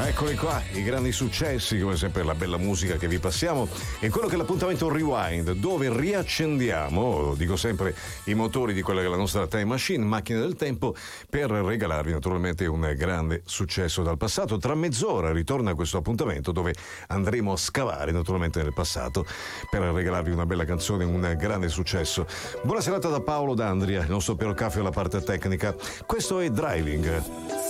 Eccoli qua, i grandi successi, come sempre la bella musica che vi passiamo e quello che è l'appuntamento Rewind, dove riaccendiamo, lo dico sempre, i motori di quella che è la nostra Time Machine, macchina del tempo, per regalarvi naturalmente un grande successo dal passato. Tra mezz'ora ritorna questo appuntamento dove andremo a scavare naturalmente nel passato per regalarvi una bella canzone, un grande successo. Buona serata da Paolo D'Andria, il nostro Piero Caffio alla parte tecnica. Questo è Driving.